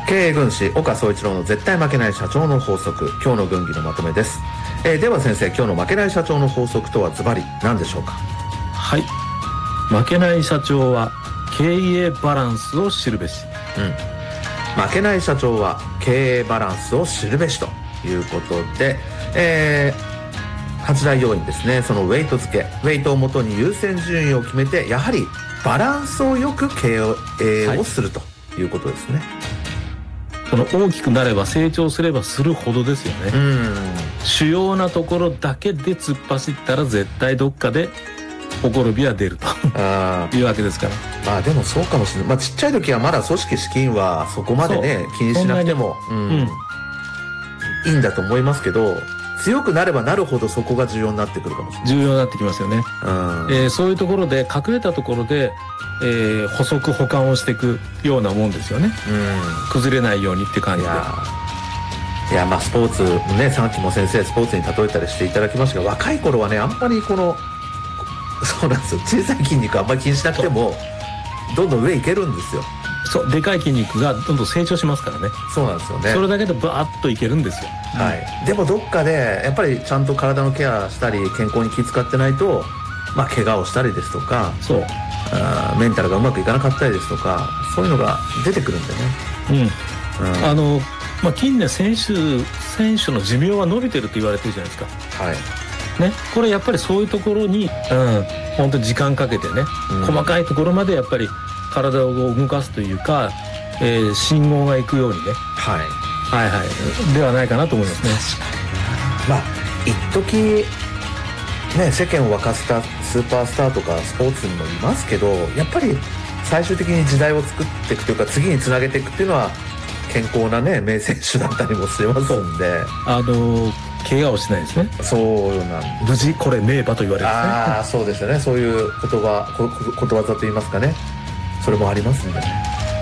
経営軍師岡総一郎の絶対負けない社長の法則、今日の軍議のまとめです。では先生、今日の負けない社長の法則とはズバリ何でしょうか？ はい、負けない社長は経営バランスを知るべし。 負けない社長は経営バランスを知るべしということで、8大要因ですね。そのウェイト付け、ウェイトをもとに優先順位を決めて、やはりバランスをよく経営をするということですね。 その大きくなれば成長すればするほどですよね。主要なところだけで突っ走ったら絶対どっかでほころびは出るというわけですから。 まあでもそうかもしれない。ちっちゃい時はまだ組織資金はそこまでね気にしなくてもいいんだと思いますけど、強くなればなるほどそこが重要になってくるかもしれない。 重要になってきますよね。そういうところで隠れたところで、補足補完をしていくようなもんですよね。崩れないようにって感じで。 いやスポーツね、さっきも先生スポーツに例えたりしていただきましたが、若い頃はねあんまりそうなんですよ、小さい筋肉あんまり気にしなくてもどんどん上いけるんですよ。 そう、でかい筋肉がどんどん成長しますからね。 そうなんですよね。 それだけでバーッといけるんですよ。 でもどっかでやっぱりちゃんと体のケアしたり健康に気遣ってないと、怪我をしたりですとか、メンタルがうまくいかなかったりですとか、そういうのが出てくるんでね。 近年選手の寿命は伸びてると言われてるじゃないですか。これやっぱりそういうところに、本当に時間かけてね、細かいところまでやっぱり体を動かすというか、信号がいくようにね、ではないかなと思いますね。 一時ね、世間を沸かせたスーパースターとかスポーツにもいますけど、やっぱり最終的に時代を作っていくというか、次につなげていくっていうのは健康なね名選手だったりもしますんで、 怪我をしないですね。 そうなんです。 無事これ名馬と言われるんですね。 そうですよね。そういうことわざと言いますかね、それもありますんでね。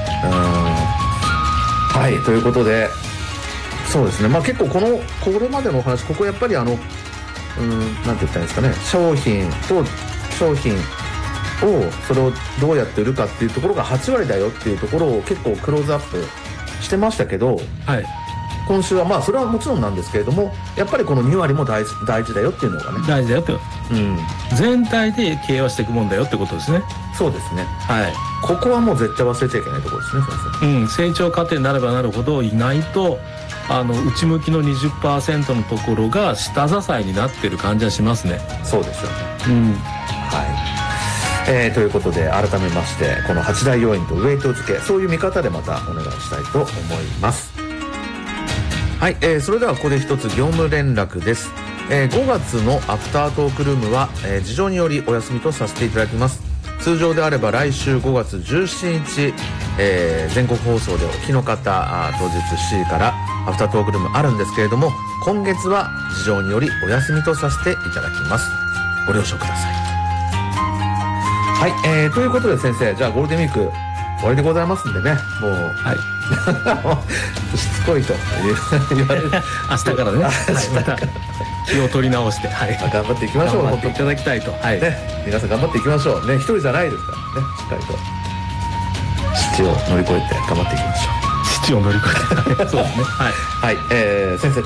ということで、そうですね、結構これまでのお話、ここやっぱりなんて言ったらいいんですかね、商品をそれをどうやって売るかっていうところが8割だよっていうところを結構クローズアップしてましたけど、今週はそれはもちろんなんですけれども、やっぱりこの2割も大事だよっていうのがね、 大事だよって、全体で経営はしていくもんだよってことですね。 そうですね。ここはもう絶対忘れちゃいけないところですね、先生。成長過程になればなるほど、意外と内向きの 20% のところが下支えになってる感じはしますね。 そうですよね。ということで改めまして、この8大要因とウェイト付け、そういう見方でまたお願いしたいと思います。それではここで一つ業務連絡です。5月のアフタートークルームは、事情によりお休みとさせていただきます。通常であれば来週5月17日、全国放送でお聞きの方、当日7時からアフタートークルームあるんですけれども、今月は事情によりお休みとさせていただきます。ご了承ください。ということで先生、じゃあゴールデンウィーク終わりでございますんでね、もうしつこいと言われる明日からね、また気を取り直して頑張っていきましょう。 頑張っていただきたいと、 皆さん頑張っていきましょうね。一人じゃないですからね、しっかりと父を乗り越えて頑張っていきましょう。 父を乗り越えてそうですね。 先生